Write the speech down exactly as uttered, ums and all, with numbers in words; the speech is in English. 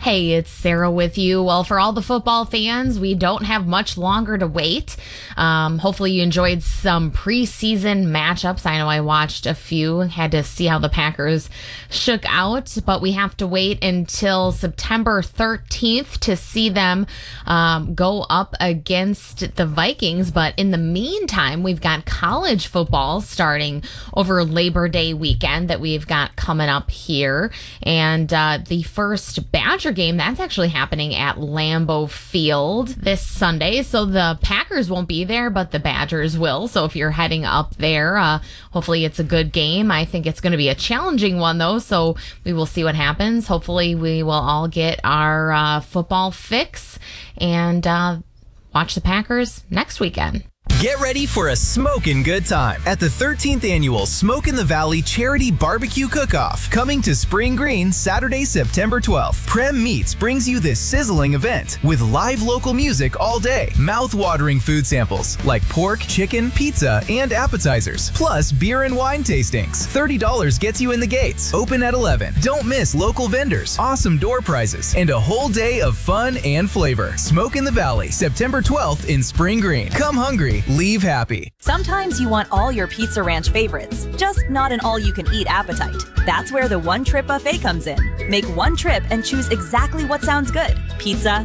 Hey, it's Sarah with you. Well, for all the football fans, we don't have much longer to wait. Um, hopefully you enjoyed some preseason matchups. I know I watched a few, had to see how the Packers shook out, but we have to wait until September thirteenth to see them um, go up against the Vikings. But in the meantime, we've got college football starting over Labor Day weekend that we've got coming up here. And uh, the first Badger game, that's actually happening at Lambeau Field this Sunday. So the Packers won't be there, but the Badgers will. So if you're heading up there, uh, hopefully it's a good game. I think it's going to be a challenging one, though. So we will see what happens. Hopefully we will all get our uh, football fix and uh, watch the Packers next weekend. Get ready for a smokin' good time at the thirteenth Annual Smoke in the Valley Charity Barbecue Cook-Off, coming to Spring Green Saturday, September twelfth. Prem Meats brings you this sizzling event with live local music all day, mouth-watering food samples like pork, chicken, pizza, and appetizers, plus beer and wine tastings. thirty dollars gets you in the gates. Open at eleven. Don't miss local vendors, awesome door prizes, and a whole day of fun and flavor. Smoke in the Valley, September twelfth in Spring Green. Come hungry, leave happy. Sometimes you want all your Pizza Ranch favorites, just not an all-you-can-eat appetite. That's where the One Trip Buffet comes in. Make one trip and choose exactly what sounds good. Pizza,